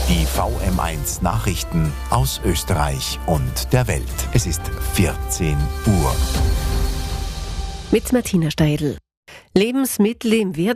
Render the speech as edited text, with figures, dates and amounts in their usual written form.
Die VM1 Nachrichten aus Österreich und der Welt. Es ist 14 Uhr. Mit Martina Steidl. Lebensmittel im